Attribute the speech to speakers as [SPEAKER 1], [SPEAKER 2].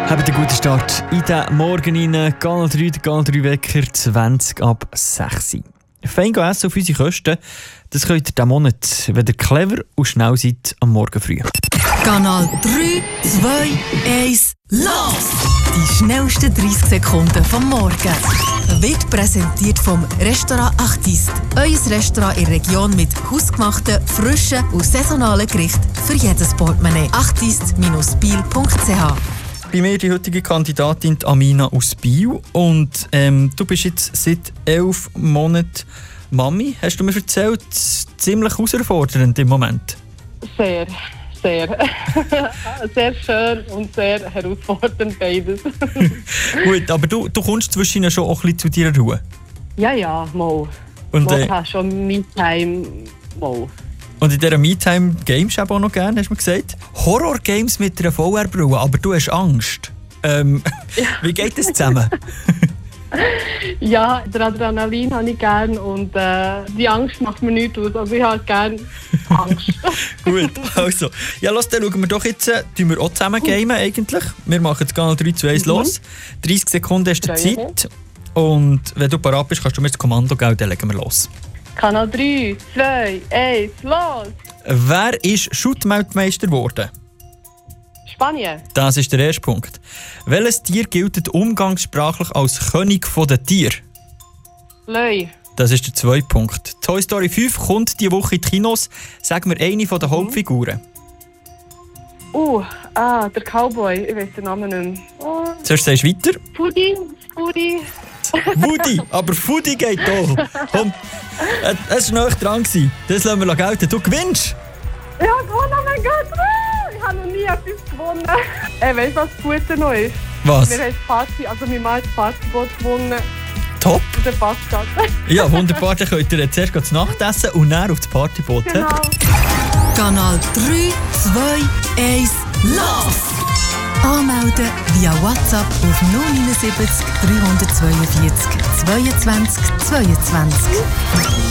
[SPEAKER 1] Habt einen guten Start in den Morgen rein. Kanal 3, der Kanal 3 Wecker, 20 ab 6 Uhr. Fein essen auf unsere Kosten, das könnt ihr diesen Monat, wenn ihr clever und schnell seid, am Morgen früh.
[SPEAKER 2] Kanal 3, 2, 1, los! Die schnellsten 30 Sekunden vom Morgen. Wird präsentiert vom Restaurant Artiste. Euer Restaurant in der Region mit hausgemachten, frischen und saisonalen Gerichten für jedes Portemonnaie. artiste-biel.ch.
[SPEAKER 1] Bei mir die heutige Kandidatin Amina aus Biel. Und du bist jetzt seit 11 Monaten Mami, hast du mir erzählt. Ziemlich herausfordernd im Moment.
[SPEAKER 3] Sehr. Sehr schön und sehr herausfordernd beides.
[SPEAKER 1] Gut, aber du kommst zwischen schon auch ein bisschen zu deiner Ruhe?
[SPEAKER 3] Ja, mal.
[SPEAKER 1] Und
[SPEAKER 3] du hast schon Me-Time, mal.
[SPEAKER 1] Und in dieser Me-Time games du auch noch gerne, hast du mir gesagt? Horror-Games mit einer VR-Brille, aber du hast Angst. Wie geht das zusammen?
[SPEAKER 3] Ja, den Adrenalin habe ich gerne und die Angst macht mir nichts aus. Also ich habe gerne Angst.
[SPEAKER 1] Gut, also. Ja, lass, dann schauen wir doch jetzt, tun wir auch zusammen gamen eigentlich. Wir machen jetzt Kanal 3, 2, 1 los. 30 Sekunden ist die Zeit. Und wenn du parat bist, kannst du mir das Kommando geben, dann legen wir los.
[SPEAKER 3] Kanal 3, 2, 1, los!
[SPEAKER 1] Wer ist Schuttmeldmeister geworden?
[SPEAKER 3] Spanien.
[SPEAKER 1] Das ist der erste Punkt. Welches Tier gilt umgangssprachlich als König der Tiere?
[SPEAKER 3] Löwe.
[SPEAKER 1] Das ist der zweite Punkt. Toy Story 5 kommt diese Woche in die Kinos. Sag mir eine der Hauptfiguren.
[SPEAKER 3] Der Cowboy. Ich weiß den Namen nicht mehr.
[SPEAKER 1] Zuerst sagst du weiter.
[SPEAKER 3] Woody.
[SPEAKER 1] Woody, aber Woody geht doch. Komm, es war noch dran. Das lassen wir gelten. Du gewinnst.
[SPEAKER 3] Ja, gewonnen, oh mein Gott. Ich habe noch nie etwas gewonnen. Weißt du, was das Gute noch ist?
[SPEAKER 1] Was?
[SPEAKER 3] Wir haben mein Mann hat das Partyboot gewonnen.
[SPEAKER 1] Top.
[SPEAKER 3] Und der passt gerade.
[SPEAKER 1] Ja, wunderbar. Dann könnt ihr zuerst zu Nacht essen und dann auf das Partyboot.
[SPEAKER 3] Genau.
[SPEAKER 2] Kanal 3, 2, 1, los! Anmelden via WhatsApp auf 079 342 22 22.